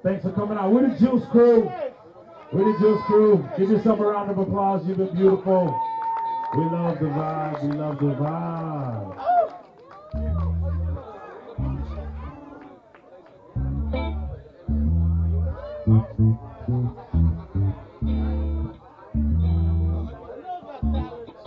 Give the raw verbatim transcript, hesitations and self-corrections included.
Thanks for coming out. We're the Juice Crew. We're the Juice Crew. Give yourself a round of applause. You've been beautiful. We love the vibe. We love the vibe.